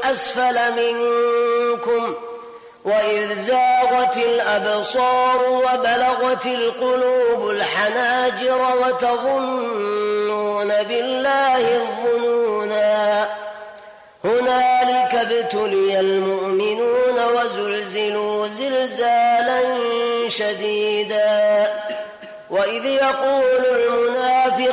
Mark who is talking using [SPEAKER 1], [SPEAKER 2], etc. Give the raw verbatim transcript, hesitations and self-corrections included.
[SPEAKER 1] أسفل منكم وإذ زاغت الأبصار وبلغت القلوب الحناجر وتظنون بالله الظنونا هنالك ابتلي المؤمنون وزلزلوا زلزالا شديدا وإذ يقول المنافقون